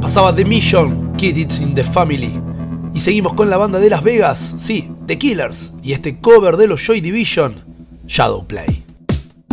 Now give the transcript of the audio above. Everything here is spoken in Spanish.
Pasaba The Mission, Keep It in the Family. Y seguimos con la banda de Las Vegas, sí, The Killers, y este cover de los Joy Division, Shadowplay.